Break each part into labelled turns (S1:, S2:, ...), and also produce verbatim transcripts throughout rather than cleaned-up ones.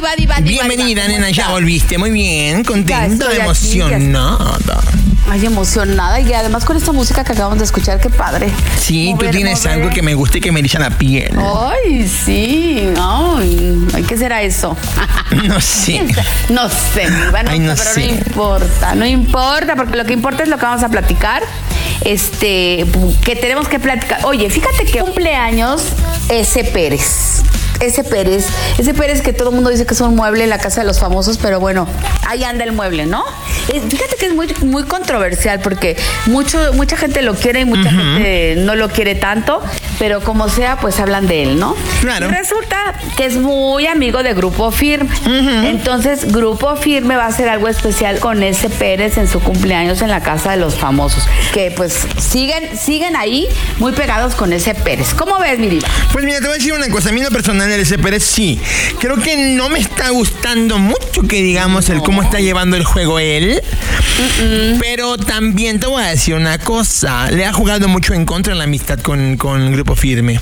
S1: diva, diva, diva.
S2: Bienvenida,
S1: diva.
S2: nena, ya volviste. Muy bien, contenta, emocionada.
S1: Ay, emocionada. Y además con esta música que acabamos de escuchar, qué padre.
S2: Sí,
S1: mover,
S2: tú tienes
S1: mover.
S2: algo que me gusta y que me eriza la piel.
S1: Ay, sí. Ay, ¿qué será eso?
S2: No sé.
S1: No sé, diva, no,
S2: Ay, no
S1: pero
S2: sé.
S1: no importa, no importa, porque lo que importa es lo que vamos a platicar. Este, que tenemos que platicar. Oye, fíjate que cumpleaños ese Pérez. Ese Pérez, ese Pérez que todo el mundo dice que es un mueble en la casa de los famosos, pero bueno, ahí anda el mueble, ¿no? Eh, fíjate que es muy, muy controversial porque mucho, mucha gente lo quiere y mucha uh-huh. gente no lo quiere tanto, pero como sea, pues hablan de él, ¿no?
S2: Claro.
S1: Y resulta que es muy amigo de Grupo Firme. Uh-huh. Entonces, Grupo Firme va a hacer algo especial con ese Pérez en su cumpleaños en la casa de los famosos, que pues siguen, siguen ahí muy pegados con ese Pérez. ¿Cómo ves, mi diva?
S2: Pues mira, te voy a decir una cosa, a mí en lo personal el ese Pérez sí, creo que no me está gustando mucho que digamos no. el cómo está llevando el juego él, uh-uh. pero también te voy a decir una cosa, le ha jugado mucho en contra en la amistad con, con Grupo Firme.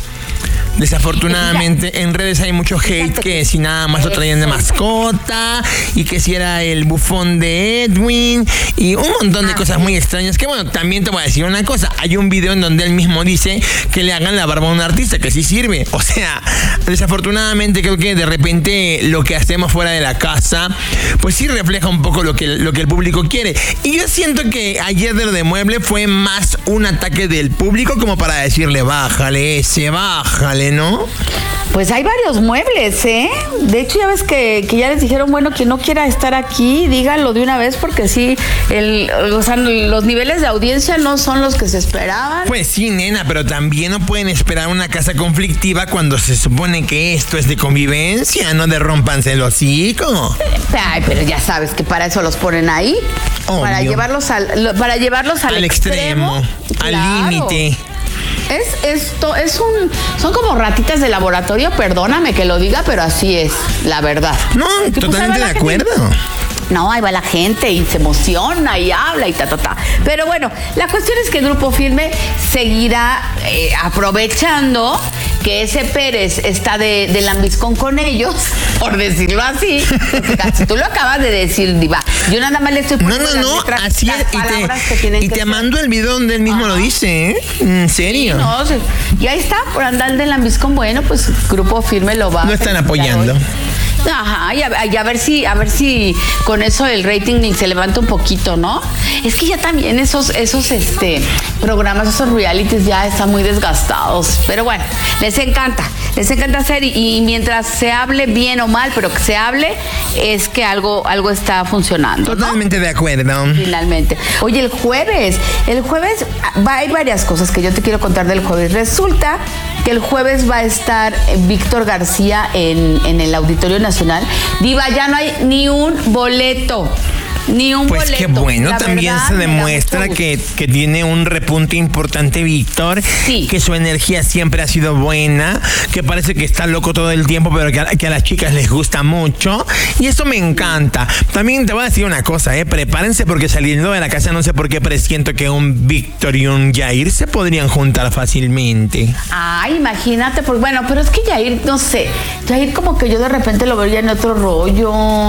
S2: Desafortunadamente en redes hay mucho hate que si nada más lo traían de mascota y que si era el bufón de Edwin y un montón de cosas muy extrañas que bueno, también te voy a decir una cosa, hay un video en donde él mismo dice que le hagan la barba a un artista, que sí sirve, o sea, desafortunadamente creo que de repente lo que hacemos fuera de la casa pues sí refleja un poco lo que, lo que el público quiere y yo siento que ayer de lo de Mueble fue más un ataque del público como para decirle bájale ese, bájale, ¿no?
S1: Pues hay varios muebles, ¿eh? De hecho, ya ves que, que ya les dijeron, bueno, quien no quiera estar aquí, díganlo de una vez, porque sí, el, o sea, los niveles de audiencia no son los que se esperaban.
S2: Pues sí, nena, pero también no pueden esperar una casa conflictiva cuando se supone que esto es de convivencia, no de rompanse el hocico.
S1: Ay, pero ya sabes que para eso los ponen ahí.
S2: Obvio.
S1: Para llevarlos al, para llevarlos al,
S2: al extremo,
S1: extremo,
S2: al
S1: claro.
S2: límite.
S1: Es esto, es un, son como ratitas de laboratorio, perdóname que lo diga, pero así es, la verdad.
S2: No,
S1: que
S2: totalmente
S1: pues,
S2: de acuerdo.
S1: Gente, no, ahí va la gente y se emociona y habla y ta, ta, ta. Pero bueno, la cuestión es que el Grupo Firme seguirá eh, aprovechando que ese Pérez está de, de lambiscón con ellos, por decirlo así. Porque tú lo acabas de decir, diva. Yo nada más le estoy poniendo
S2: No, no, no,
S1: letras,
S2: así es. Y te, y te mando el video donde él mismo Ajá. lo dice, ¿eh? ¿En serio?
S1: Sí, no, sí. Y ahí está, por andar de lambiscón. Bueno, pues Grupo Firme lo va
S2: Lo están apoyando.
S1: Hoy. Ajá, y a, y a ver si, a ver si con eso el rating se levanta un poquito, ¿no? Es que ya también esos, esos este, programas, esos realities ya están muy desgastados. Pero bueno, les encanta, les encanta hacer y, y mientras se hable bien o mal, pero que se hable, es que algo, algo está funcionando, ¿no?
S2: Totalmente de acuerdo.
S1: Finalmente. Oye, el jueves, el jueves va, hay varias cosas que yo te quiero contar del jueves. Resulta que el jueves va a estar Víctor García en, en el Auditorio Nacional. Diva, ya no hay ni un boleto. Ni un
S2: pues
S1: boleto.
S2: Qué bueno,
S1: la
S2: también
S1: verdad,
S2: se demuestra que, que tiene un repunte importante Víctor,
S1: sí.
S2: que su energía siempre ha sido buena, que parece que está loco todo el tiempo, pero que a, que a las chicas les gusta mucho, y eso me encanta. También te voy a decir una cosa, eh, prepárense porque saliendo de la casa no sé por qué presiento que un Víctor y un Yair se podrían juntar fácilmente.
S1: Ay, imagínate, pues bueno, pero es que Yair, no sé, Yair como que yo de repente lo veía en otro rollo,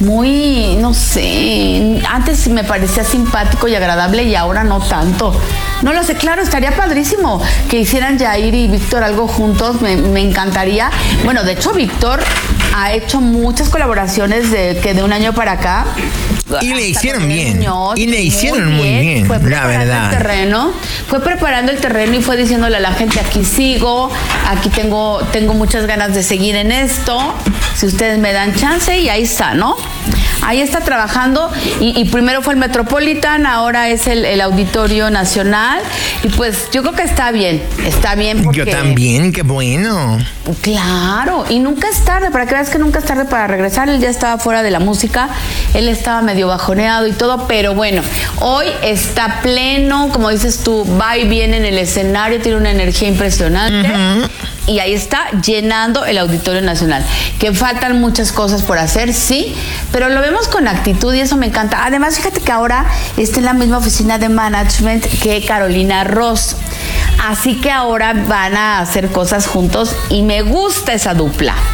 S1: muy, no sé, antes me parecía simpático y agradable y ahora no tanto. No lo sé, claro, estaría padrísimo que hicieran Yair y Víctor algo juntos, me, me encantaría. Bueno, de hecho, Víctor ha hecho muchas colaboraciones de que de un año para acá.
S2: Y le hicieron bien.
S1: Muñoz,
S2: y le hicieron muy bien, muy bien
S1: fue
S2: la verdad.
S1: El terreno, fue preparando el terreno y fue diciéndole a la gente, aquí sigo, aquí tengo, tengo muchas ganas de seguir en esto, si ustedes me dan chance, y ahí está, ¿no? Ahí está trabajando y, y primero fue el Metropolitan, ahora es el, el Auditorio Nacional y pues yo creo que está bien, está bien porque...
S2: Yo también, qué bueno.
S1: Claro, y nunca es tarde, para que veas que nunca es tarde para regresar, él ya estaba fuera de la música, él estaba medio bajoneado y todo, pero bueno, hoy está pleno, como dices tú, va y viene en el escenario, tiene una energía impresionante. Uh-huh. Y ahí está llenando el Auditorio Nacional. Que faltan muchas cosas por hacer, sí, pero lo vemos con actitud y eso me encanta. Además, fíjate que ahora está en la misma oficina de management que Carolina Ross. Así que ahora van a hacer cosas juntos y me gusta esa dupla.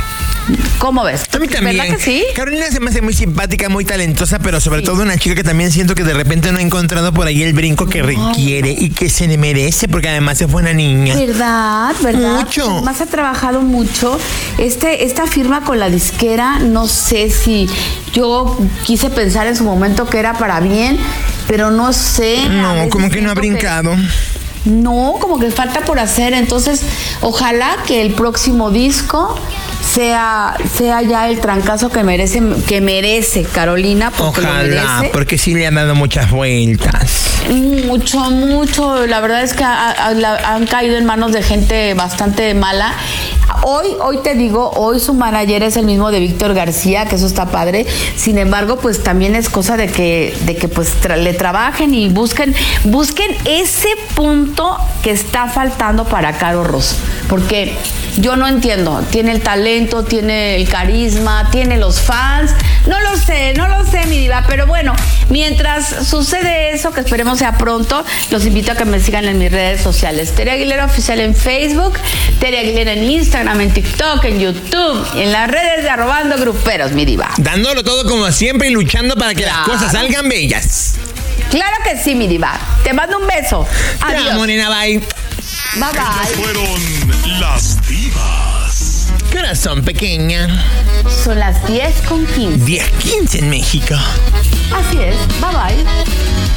S1: ¿Cómo ves?
S2: A mí también.
S1: ¿Verdad que sí?
S2: Carolina se me hace muy simpática, muy talentosa, pero sobre sí. todo una chica que también siento que de repente no ha encontrado por ahí el brinco que requiere y que se le merece, porque además es buena niña.
S1: ¿Verdad? ¿Verdad?
S2: Mucho.
S1: Además ha trabajado mucho. Este, esta firma con la disquera, no sé si yo quise pensar en su momento que era para bien, pero no sé.
S2: No, como que no ha brincado.
S1: Que... No, como que falta por hacer. Entonces, ojalá que el próximo disco sea, sea ya el trancazo que merece, que merece Carolina. Porque
S2: ojalá,
S1: lo merece.
S2: Porque sí le han dado muchas vueltas.
S1: Mucho, mucho. La verdad es que ha, ha, la, han caído en manos de gente bastante mala. Hoy, hoy te digo, hoy su manager es el mismo de Víctor García, que eso está padre. Sin embargo, pues también es cosa de que, de que pues tra- le trabajen y busquen, busquen ese punto que está faltando para Caro Rosso. Porque yo no entiendo. Tiene el talento, tiene el carisma, tiene los fans. No lo sé, no lo sé, mi diva. Pero bueno, mientras sucede eso, que esperemos sea pronto, los invito a que me sigan en mis redes sociales. Tere Aguilera Oficial en Facebook, Tere Aguilera en Instagram, en TikTok, en YouTube, y en las redes de Arrobando Gruperos, mi diva.
S2: Dándolo todo como siempre y luchando para que claro. las cosas salgan bellas.
S1: Claro que sí, mi diva. Te mando un beso. Adiós.
S2: Te amo, nena, bye.
S1: Bye, bye.
S3: Ellas fueron las divas.
S2: ¿Qué horas son, pequeña?
S1: Son las diez con quince.
S2: diez quince en México.
S1: Así es. Bye, bye.